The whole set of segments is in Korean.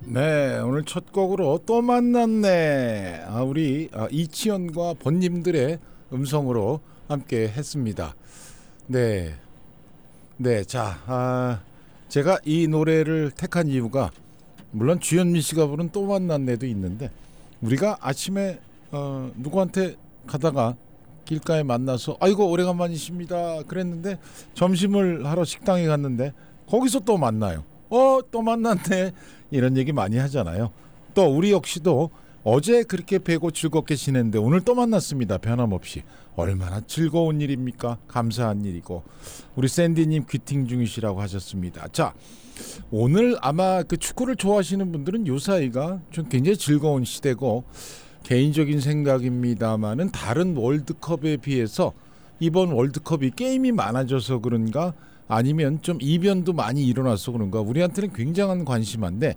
네, 오늘 첫 곡으로 또 만났네. 우리 이치현과 번님들의 음성으로 함께 했습니다. 네, 네, 자, 제가 이 노래를 택한 이유가 물론 주현미 씨가 부른 또 만났네도 있는데 우리가 아침에 누구한테 가다가 길가에 만나서 아이고 오래간만이십니다 그랬는데 점심을 하러 식당에 갔는데 거기서 또 만나요. 또 만났네 이런 얘기 많이 하잖아요. 또 우리 역시도 어제 그렇게 뵈고 즐겁게 지냈는데 오늘 또 만났습니다. 변함없이. 얼마나 즐거운 일입니까? 감사한 일이고. 우리 샌디님 귀팅 중이시라고 하셨습니다. 자, 오늘 아마 그 축구를 좋아하시는 분들은 요 사이가 좀 굉장히 즐거운 시대고, 개인적인 생각입니다마는 다른 월드컵에 비해서 이번 월드컵이 게임이 많아져서 그런가 아니면 좀 이변도 많이 일어나서 그런가 우리한테는 굉장한 관심한데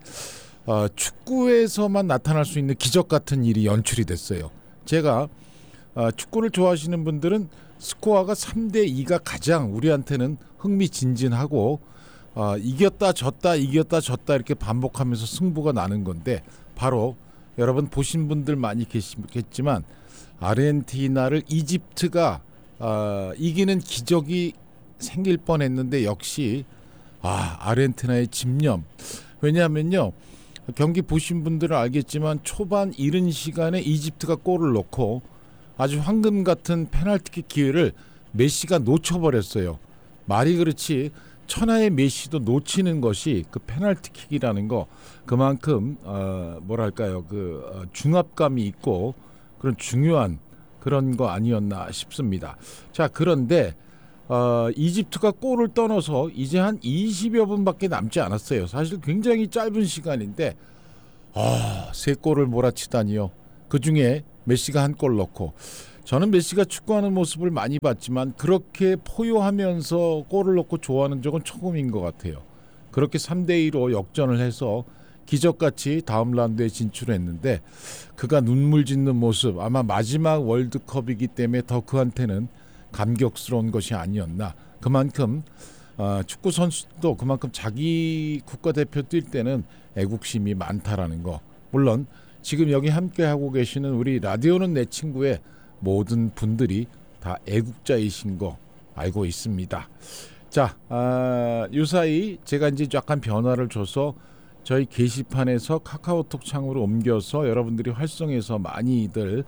축구에서만 나타날 수 있는 기적 같은 일이 연출이 됐어요. 제가 축구를 좋아하시는 분들은 스코어가 3대2가 가장 우리한테는 흥미진진하고 이겼다 졌다 이겼다 졌다 이렇게 반복하면서 승부가 나는 건데, 바로 여러분 보신 분들 많이 계시겠지만 아르헨티나를 이집트가 이기는 기적이 생길 뻔했는데 역시 아르헨티나의 집념. 왜냐하면요, 경기 보신 분들은 알겠지만 초반 이른 시간에 이집트가 골을 넣고 아주 황금 같은 페널티킥 기회를 메시가 놓쳐버렸어요. 말이 그렇지 천하의 메시도 놓치는 것이 그 페널티킥이라는 거, 그만큼 뭐랄까요, 그 중압감이 있고 그런 중요한 그런 거 아니었나 싶습니다. 자, 그런데 이집트가 골을 떠나서 이제 한 20여 분밖에 남지 않았어요. 사실 굉장히 짧은 시간인데 3골을 몰아치다니요. 그중에 메시가 한 골 넣고, 저는 메시가 축구하는 모습을 많이 봤지만 그렇게 포효하면서 골을 넣고 좋아하는 적은 처음인 것 같아요. 그렇게 3대2로 역전을 해서 기적같이 다음 라운드에 진출했는데 그가 눈물 짓는 모습, 아마 마지막 월드컵이기 때문에 더 그한테는 감격스러운 것이 아니었나. 그만큼 축구 선수도 그만큼 자기 국가대표 뛸 때는 애국심이 많다라는 거. 물론 지금 여기 함께 하고 계시는 우리 라디오는 내 친구의 모든 분들이 다 애국자이신 거 알고 있습니다. 자, 요사이 제가 이제 약간 변화를 줘서 저희 게시판에서 카카오톡 창으로 옮겨서 여러분들이 활성해서 많이들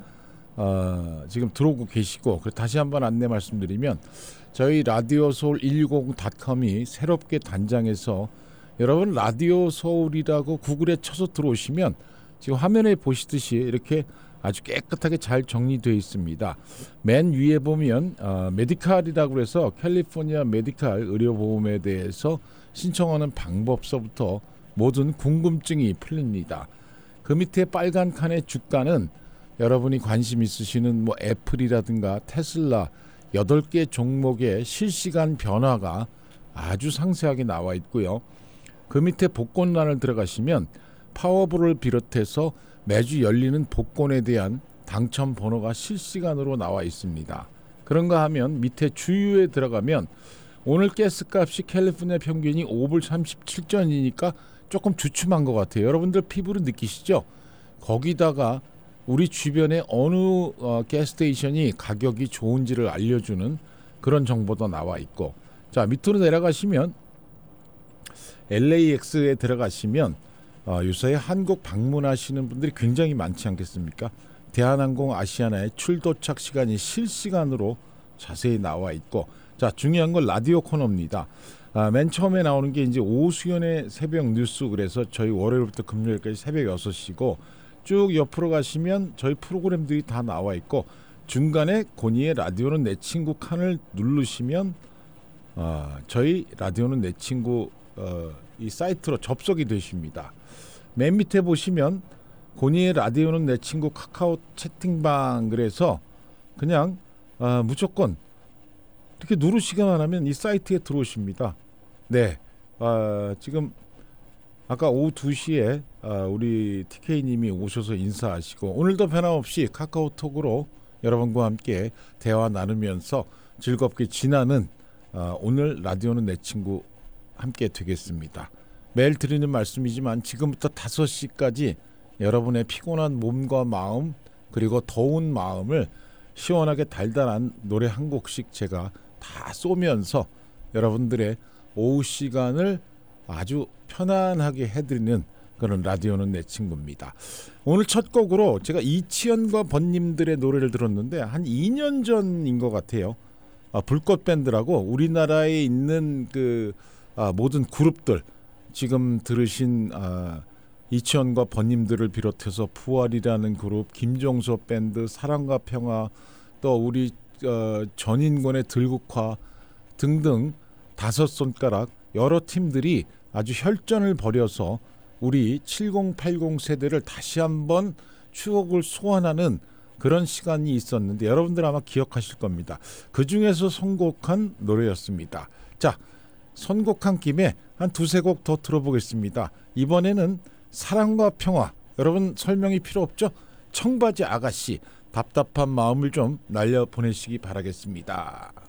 지금 들어오고 계시고, 다시 한번 안내 말씀드리면 저희 라디오서울 160.com이 새롭게 단장해서 여러분 라디오 서울이라고 구글에 쳐서 들어오시면 지금 화면에 보시듯이 이렇게 아주 깨끗하게 잘 정리되어 있습니다. 맨 위에 보면 메디칼이라고 해서 캘리포니아 메디칼 의료보험에 대해서 신청하는 방법서부터 모든 궁금증이 풀립니다. 그 밑에 빨간 칸의 주가는 여러분이 관심 있으시는 뭐 애플이라든가 테슬라 8개 종목의 실시간 변화가 아주 상세하게 나와 있고요. 그 밑에 복권란을 들어가시면 파워볼을 비롯해서 매주 열리는 복권에 대한 당첨 번호가 실시간으로 나와 있습니다. 그런가 하면 밑에 주유에 들어가면 오늘 가스값이 캘리포니아 평균이 5불 37전이니까 조금 주춤한 것 같아요. 여러분들 피부로 느끼시죠? 거기다가 우리 주변에 어느 가스스테이션이 가격이 좋은지를 알려주는 그런 정보도 나와 있고, 자, 밑으로 내려가시면 LAX에 들어가시면 요새 한국 방문하시는 분들이 굉장히 많지 않겠습니까? 대한항공 아시아나의 출도착 시간이 실시간으로 자세히 나와 있고, 자, 중요한 건 라디오 코너입니다. 맨 처음에 나오는 게 이제 오수연의 새벽 뉴스, 그래서 저희 월요일부터 금요일까지 새벽 6시고 쭉 옆으로 가시면 저희 프로그램들이 다 나와 있고, 중간에 고니의 라디오는 내 친구 칸을 누르시면 저희 라디오는 내 친구 이 사이트로 접속이 되십니다. 맨 밑에 보시면 고니의 라디오는 내 친구 카카오 채팅방, 그래서 그냥 무조건 이렇게 누르시기만 하면 이 사이트에 들어오십니다. 네, 지금 아까 오후 2시에 우리 TK님이 오셔서 인사하시고, 오늘도 변함없이 카카오톡으로 여러분과 함께 대화 나누면서 즐겁게 지나는 오늘 라디오는 내 친구 함께 되겠습니다. 매일 드리는 말씀이지만 지금부터 5시까지 여러분의 피곤한 몸과 마음 그리고 더운 마음을 시원하게 달달한 노래 한 곡씩 제가 다 쏘면서 여러분들의 오후 시간을 아주 편안하게 해드리는 그런 라디오는 내 친구입니다. 오늘 첫 곡으로 제가 이치현과 번님들의 노래를 들었는데 한 2년 전인 것 같아요. 불꽃 밴드라고 우리나라에 있는 그 모든 그룹들 지금 들으신 이치현과 번님들을 비롯해서 부활이라는 그룹, 김종서 밴드, 사랑과 평화, 또 우리 전인권의 들국화 등등 5손가락 여러 팀들이 아주 혈전을 벌여서 우리 7080 세대를 다시 한번 추억을 소환하는 그런 시간이 있었는데 여러분들 아마 기억하실 겁니다. 그중에서 선곡한 노래였습니다. 자, 선곡한 김에 한 2-3곡 더 들어보겠습니다. 이번에는 사랑과 평화, 여러분 설명이 필요 없죠? 청바지 아가씨, 답답한 마음을 좀 날려보내시기 바라겠습니다.